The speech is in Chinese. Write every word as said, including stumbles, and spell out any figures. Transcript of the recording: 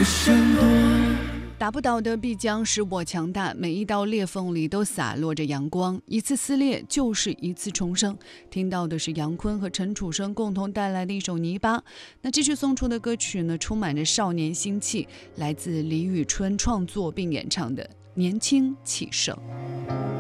打不倒的必将使我强大，每一道裂缝里都洒落着阳光，一次撕裂就是一次重生。听到的是杨坤和陈楚生共同带来的一首《泥巴》。那继续送出的歌曲呢，充满着少年心气，来自李宇春创作并演唱的《年轻气盛》。